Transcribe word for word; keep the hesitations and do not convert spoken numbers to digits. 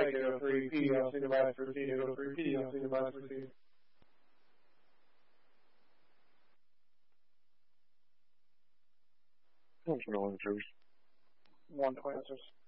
Strike zero three, P D L single bytes proceed, zero three, P D L single bytes proceed. Functional answers. One twenty answers.